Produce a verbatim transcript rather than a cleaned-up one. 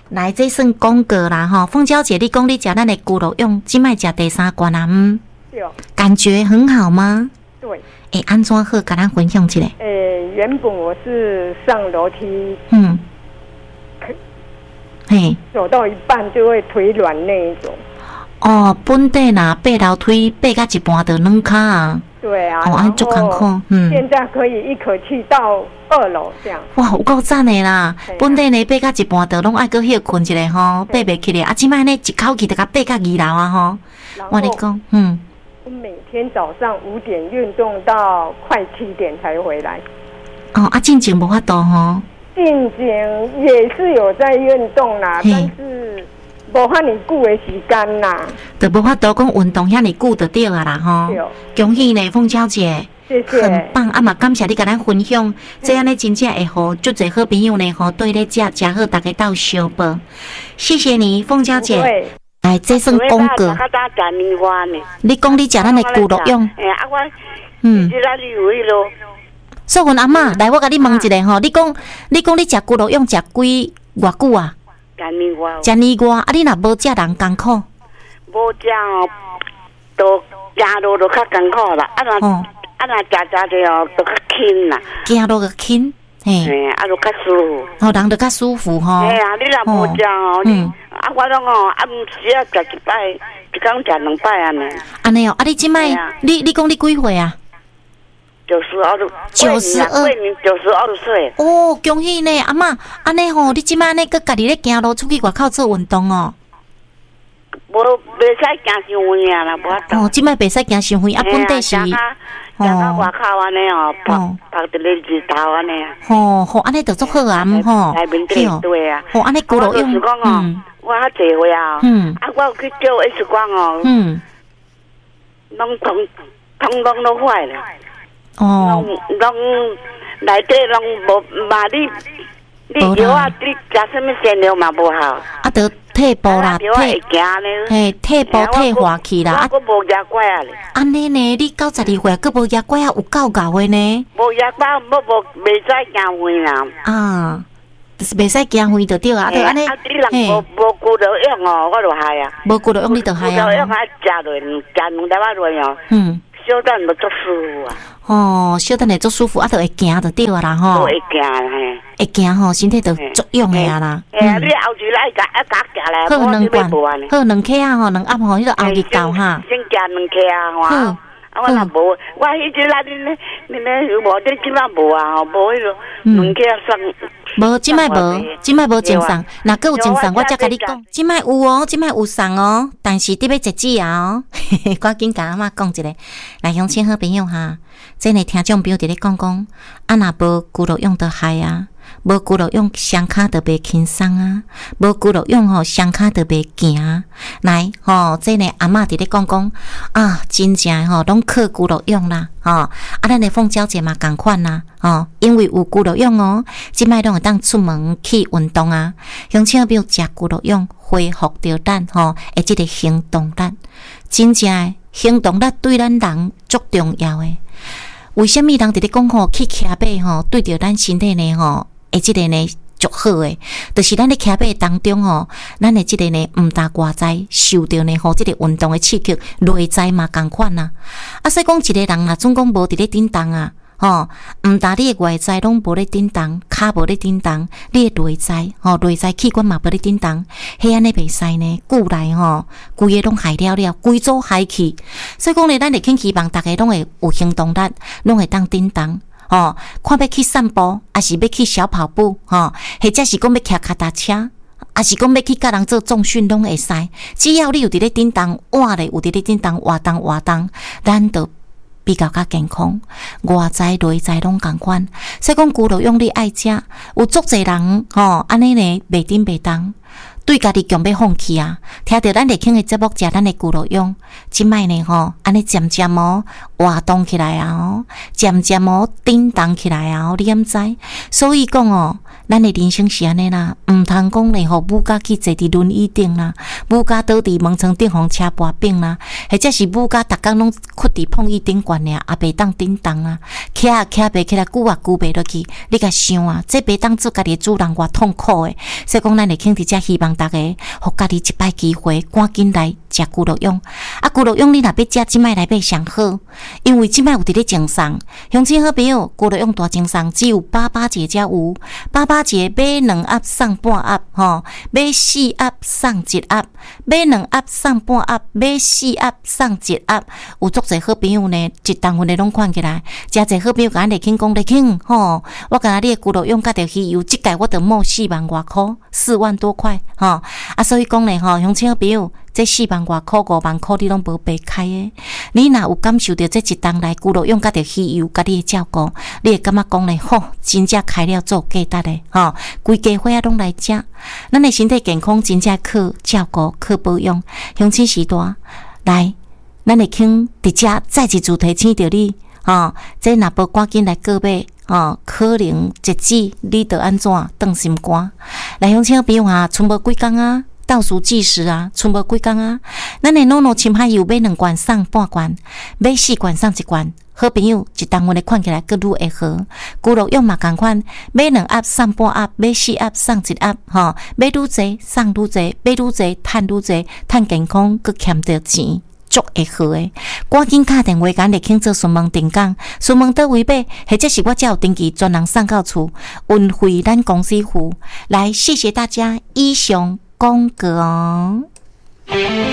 来，这算广告啦吼。凤娇姐，你讲你食咱的咕噜用，即摆食第三罐啊？嗯， 对， 感觉很好吗？ 对。 诶，安怎好？跟咱分享一下。 诶，原本我是上楼梯， 嗯，嘿， 走到一半就会腿软那一种。 哦，本地呐，爬楼梯爬到一半就软骹啊。 对啊， 哦，安足艰苦，嗯。 现在可以一口气到二楼这样。 哇，有够赞的啦！本地呢爬到一半就拢爱搁歇困一下吼，爬袂起来。啊，即摆呢一口气就甲爬到二楼啊吼。我你讲，嗯。 我每天早上五点运动到快七点才回来。 哦，啊，进前无法度吼。 进前也是有在运动啦，但是无遐尼久的时间啦。 就无法度讲运动遐尼久就对啊啦吼。恭喜呢，凤娇姐， 谢谢， 很棒啊嘛！感谢你甲咱分享，这样呢真正会好，足侪好朋友呢吼，对咧食食好，大家斗相报。谢谢你，凤娇姐。哎，这算广告。你讲你食咱的咕噜用， 哎啊我， 嗯， 这哪里有迄落？ 说阮阿嬷来，我甲你问一下吼，你讲你讲你食咕噜用食几偌久啊？ 十年外。 十年外，啊你若无食人艰苦？ 无食哦，都行路都较艰苦啦。啊若啊若食食着哦，都较轻啦。 行路较轻，嘿， 嘿，啊就较舒服。 哦，人就较舒服吼。 嘿啊，你若无食哦，你。啊，我拢哦，啊，毋是啊，食一摆，一工食两摆安尼。 安尼哦，啊，你即摆，你你讲你几岁啊？ 九十二， 九十二， 九十二岁。 哦，恭喜呢，阿嬷，安尼吼，你即摆安尼，佮家己咧行路出去外口做运动哦。 无，袂使行伤远啊啦，无法度。 哦，即摆袂使行伤远，啊，本地是。 行到外口安尼哦，跑跑伫咧日头安尼。 吼，好，安尼就足好啊，嗯吼。 内面对对啊。 吼，安尼咕噜用， 嗯。我较侪岁啊，嗯，啊，我有去叫 X 光哦，嗯，拢通通拢都坏了，哦，拢内底拢无嘛，你你药啊，你食什么鲜料嘛无好， 啊，得退步啦，退，嘿，退步退化去啦，啊， 我无牙怪啊咧， 安尼呢，你九十二岁佫无牙怪啊，有够够的呢， 无牙怪，无无袂使行远啦， 啊。就是袂使惊远就对啊，就安尼。 啊，你人无无骨头用哦，我就害啊。 无骨头用你就害啊。 骨头用啊，食落食两粒仔落哦。嗯。小等就足舒服啊。哦， 小等会足舒服，啊，就会行就对啊啦吼。 会行嘿。 会行吼，身体就足用的啊啦。 哎呀，你后日来甲一夹夹来， 好两罐，好两克啊吼，两盒吼，迄个后日到哈。 先食两克啊，哇。啊，我若无，我迄只啦，你咧，你咧有无？你即摆无啊？无迄落两克送。 无，即摆无，即摆无赠送。若佫有赠送，我才甲你讲。即摆有哦，即摆有送哦，但是得要截止啊哦。嘿嘿，赶紧甲阿嬷讲一下。来，乡亲好朋友哈，这个听众朋友伫咧讲讲，啊若无骨碌用得害啊，无骨碌用双骹就袂轻松啊，无骨碌用吼双骹就袂行。来，吼，这个阿嬷伫咧讲讲啊，真正吼拢靠骨碌用啦，吼，啊，咱的凤娇姐嘛共款啦，吼，因为有骨碌用哦，即摆拢会当出门去运动啊，乡亲好朋友食骨碌用恢复着咱吼，诶，即个行动力，真正诶行动力对咱人足重要诶。为什么人伫咧讲吼去骑马吼，对着咱身体呢吼，诶，即个呢足好诶，就是咱咧骑马当中吼，咱诶即个呢毋但外在受着呢吼，即个运动诶刺激，内在嘛共款呐。啊，所以讲一个人若总讲无伫咧振动啊，吼，毋但你诶外在拢无咧振动，骹无咧振动，你诶内在吼，内在器官嘛无咧振动，迄安尼袂使呢，久来吼，规个拢害了了，规组害去。所以讲咧，咱会肯希望大家拢会有行动力，拢会当振动。哦，看要去散步，还是要去小跑步，吼、哦，或者是讲要骑脚踏车，还是讲要去甲人做重训，拢会使。只要你有伫咧振动，活咧有伫咧振动，活动活动，咱就比较较健康。外在内在拢共款。所以讲，骨碌用你爱食，有足侪人吼，安尼呢袂顶袂当。 对家己强要放弃啊！听到咱丽卿的节目，食咱的咕噜用，即摆呢吼，安尼渐渐哦活动起来啊哦，渐渐哦叮当起来啊哦，你毋知？所以讲哦，咱的人生是安尼啦，毋通讲呢，互母家去坐伫轮椅顶啦，母家倒伫门床顶互车跋柄啦，或者是母家逐工拢屈伫碰椅顶悬尔，也袂当叮当啊，徛啊徛袂起来，久啊久袂落去。你甲想啊，这袂当做家己主人偌痛苦诶。所以讲，咱丽卿伫遮希望大家，互家己一摆机会，赶紧来食咕噜用。啊，咕噜用你若要食，即摆来买上好，因为即摆有伫咧赠送。乡亲好朋友，咕噜用大赠送，只有八八节才有。八八节买两盒送半盒，吼，买四盒送一盒，买两盒送半盒，买四盒送一盒。有足侪好朋友呢，一档份的拢看起来，真侪好朋友甲咱丽卿讲，丽卿吼，我甲你的咕噜用甲着鱼油，即届我着冒四万外箍，四万多块，吼啊，所以讲咧吼，乡亲好朋友。这四万外箍、五万箍，你拢无白开诶。你若有感受到这一冬来咕噜用甲着鱼油，甲你诶照顾，你会感觉讲咧，吼，真正开了做价值诶，吼，规家伙仔拢来食，咱诶身体健康真正靠照顾、靠保养。乡亲时代来，咱会请伫遮再一次提醒着你，吼，这若无赶紧来购买。哦，可能截止你得安怎断心肝？来，乡亲朋友啊，剩无几工啊，倒数计时啊，剩无几工啊。咱的诺诺深海油买两罐送半罐，买四罐送一罐。好朋友一档份的看起来更愈会好。咕噜用嘛共款，买两盒送半盒，买四盒送一盒，吼，买愈济送愈济，买愈济趁愈济，趁健康佮欠着钱。足会好诶，赶紧打电话甲丽卿做询问定岗，询问倒位买，或者是我才有登记专人送到厝，运费咱公司付。来，谢谢大家，以上广告。